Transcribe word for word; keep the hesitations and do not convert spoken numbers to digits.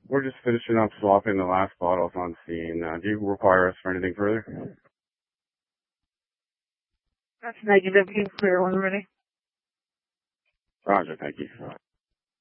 We're just finishing up swapping the last bottles on scene. Uh, do you require us for anything further? That's negative. You can clear when ready. Roger, thank you.